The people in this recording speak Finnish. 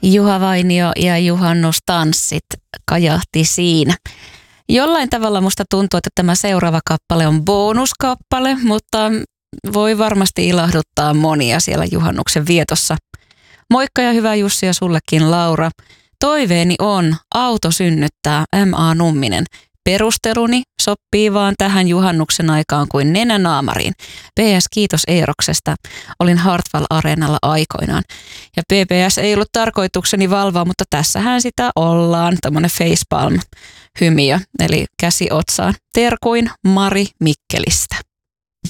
Juha Vainio ja juhannustanssit kajahti siinä. Jollain tavalla musta tuntuu, että tämä seuraava kappale on bonuskappale, mutta voi varmasti ilahduttaa monia siellä juhannuksen vietossa. Moikka ja hyvää Jussi ja sullekin Laura. Toiveeni on auto synnyttää M.A. Numminen. Perusteluni sopii vaan tähän juhannuksen aikaan kuin nenänaamariin. PS kiitos Eeroksesta. Olin Hartwall-areenalla aikoinaan. Ja PPS ei ollut tarkoitukseni valvoa, mutta tässähän sitä ollaan. Tämmönen facepalm-hymiö, eli käsi otsaan. Terkuin Mari Mikkelistä.